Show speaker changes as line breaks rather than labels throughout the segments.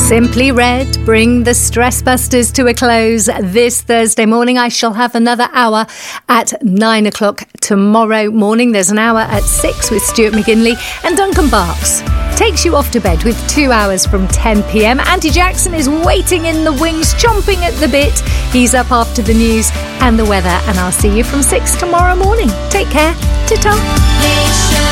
Simply Red bring the Stress Busters to a close this Thursday morning. I shall have another hour at 9 o'clock tomorrow morning. There's an hour at 6 with Stuart McGinley, and Duncan Barks takes you off to bed with 2 hours from 10 p.m. Andy Jackson is waiting in the wings, chomping at the bit. He's up after the news and the weather, and I'll see you from 6 tomorrow morning. Take care. Ta-ta.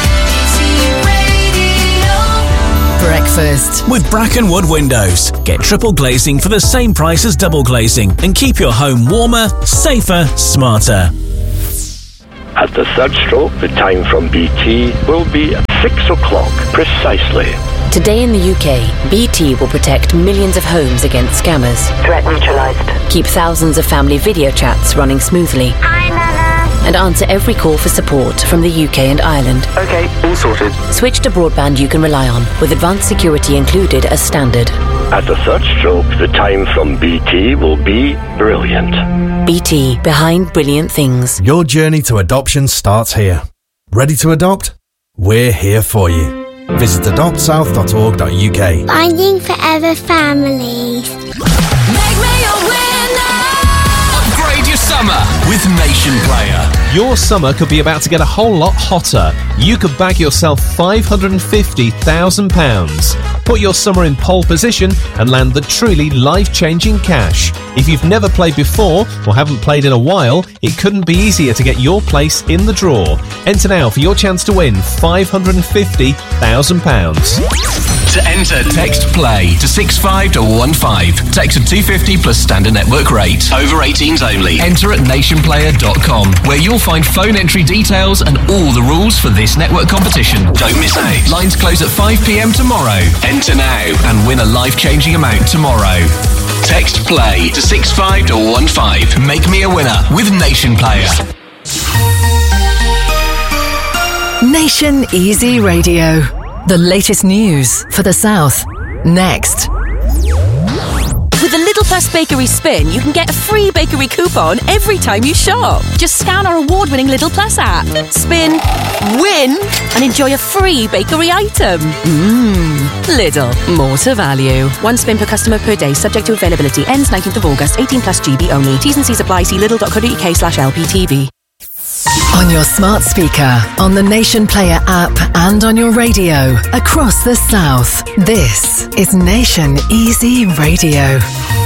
Breakfast with Brackenwood Windows. Get triple glazing for the same price as double glazing and keep your home warmer, safer, smarter.
At the third stroke, the time from BT will be 6 o'clock precisely.
Today in the UK, BT will protect millions of homes against scammers.
Threat neutralised.
Keep thousands of family video chats running smoothly.
Hi, Nana.
And answer every call for support from the UK and Ireland.
OK, all sorted.
Switch to broadband you can rely on, with advanced security included as standard.
At the third stroke, the time from BT will be brilliant.
BT, behind brilliant things.
Your journey to adoption starts here. Ready to adopt? We're here for you. Visit adoptsouth.org.uk.
Finding Forever Families.
Make me a winner. Upgrade your summer with Nation Player.
Your summer could be about to get a whole lot hotter. You could bag yourself £550,000. Put your summer in pole position and land the truly life-changing cash. If you've never played before or haven't played in a while, it couldn't be easier to get your place in the draw. Enter now for your chance to win £550,000.
To enter, text PLAY to 65215. Text of $2.50 plus standard network rate. Over 18s only. Enter at nationplayer.com, where you'll find phone entry details and all the rules for this network competition. Don't miss out. Lines close at 5 p.m. tomorrow. Enter now and win a life-changing amount tomorrow. Text PLAY to 65215. Make me a winner with Nation Player.
Nation Easy Radio. The latest news for the South. Next.
With the Lidl Plus Bakery Spin, you can get a free bakery coupon every time you shop. Just scan our award-winning Lidl Plus app, spin, win, and enjoy a free bakery item. Lidl, more to value. One spin per customer per day, subject to availability. Ends 19th of August, 18 plus GB only. T's and C's apply. See lidl.co.uk/LPTV.
On your smart speaker, on the Nation Player app, and on your radio across the South. This is Nation Easy Radio.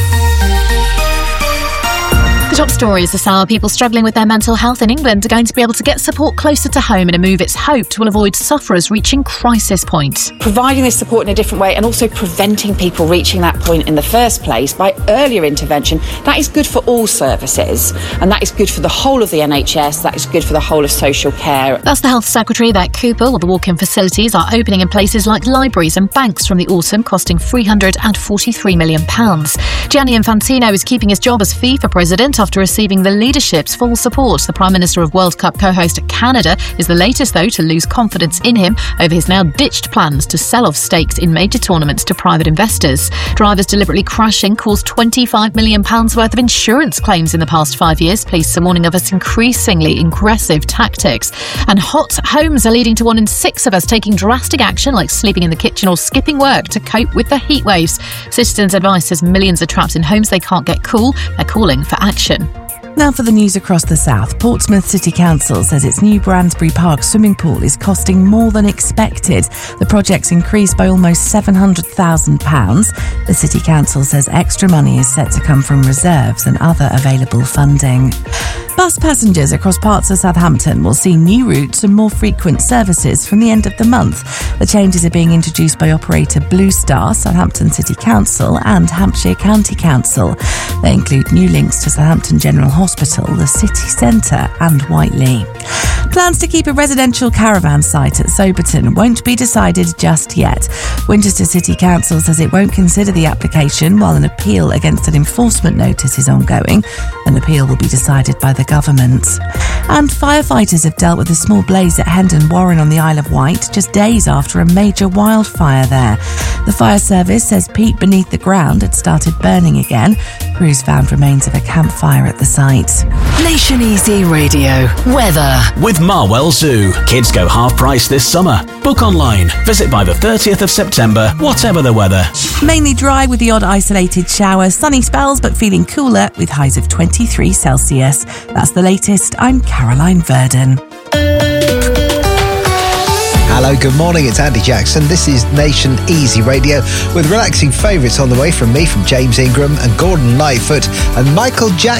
The top story is this hour. People struggling with their mental health in England are going to be able to get support closer to home in a move it's hoped will avoid sufferers reaching crisis point.
Providing this support in a different way and also preventing people reaching that point in the first place by earlier intervention, that is good for all services, and that is good for the whole of the NHS, that is good for the whole of social care.
That's the Health Secretary. That Cooper, well, the walk-in facilities are opening in places like libraries and banks from the autumn, costing £343 million. Gianni Infantino is keeping his job as FIFA president after receiving the leadership's full support. The Prime Minister of World Cup co-host Canada is the latest, though, to lose confidence in him over his now ditched plans to sell off stakes in major tournaments to private investors. Drivers deliberately crashing caused £25 million worth of insurance claims in the past 5 years. Police are warning of us increasingly aggressive tactics. And hot homes are leading to 1 in 6 of us taking drastic action, like sleeping in the kitchen or skipping work to cope with the heat waves. Citizens' Advice says millions are trapped in homes they can't get cool. They're calling for action.
Now for the news across the South. Portsmouth City Council says its new Bransbury Park swimming pool is costing more than expected. The project's increased by almost £700,000. The City Council says extra money is set to come from reserves and other available funding. Bus passengers across parts of Southampton will see new routes and more frequent services from the end of the month. The changes are being introduced by operator Blue Star, Southampton City Council and Hampshire County Council. They include new links to Southampton General Hospital, the city centre and Whiteley. Plans to keep a residential caravan site at Soberton won't be decided just yet. Winchester City Council says it won't consider the application while an appeal against an enforcement notice is ongoing. An appeal will be decided by the government. And firefighters have dealt with a small blaze at Hendon Warren on the Isle of Wight just days after a major wildfire there. The fire service says peat beneath the ground had started burning again. Crews found remains of a campfire at the site.
Nation Easy Radio. Weather.
With Marwell Zoo. Kids go half price this summer. Book online. Visit by the 30th of September, whatever the weather.
Mainly dry with the odd isolated shower. Sunny spells, but feeling cooler with highs of 23 Celsius. That's the latest. I'm Caroline Verdon.
Hello, good morning. It's Andy Jackson. This is Nation Easy Radio with relaxing favourites on the way from me, from James Ingram and Gordon Lightfoot and Michael Jackson.